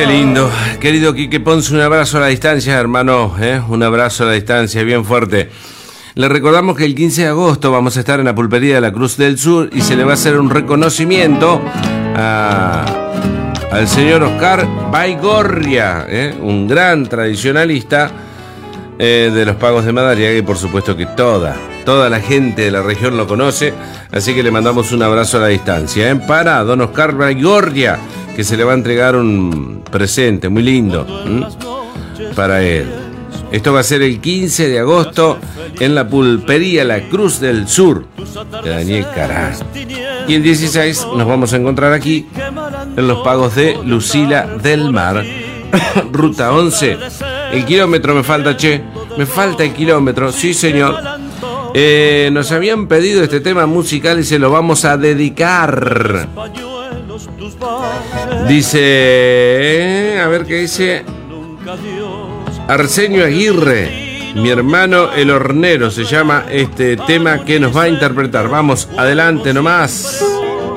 lindo. Querido Quique Ponce, un abrazo a la distancia, hermano, un abrazo a la distancia, bien fuerte. Le recordamos que el 15 de agosto vamos a estar en la pulpería de la Cruz del Sur y se le va a hacer un reconocimiento al señor Oscar Baigorria, un gran tradicionalista de los pagos de Madariaga, y por supuesto que toda la gente de la región lo conoce, así que le mandamos un abrazo a la distancia. Para don Oscar Baigorria, que se le va a entregar un presente muy lindo para él. Esto va a ser el 15 de agosto en la pulpería La Cruz del Sur de Daniel Carán. Y el 16 nos vamos a encontrar aquí en los pagos de Lucila del Mar, ruta 11. El kilómetro me falta, me falta el kilómetro, sí señor. Nos habían pedido este tema musical y se lo vamos a dedicar. Dice, a ver qué dice. Arsenio Aguirre, mi hermano el hornero, se llama este tema que nos va a interpretar. Vamos, adelante nomás.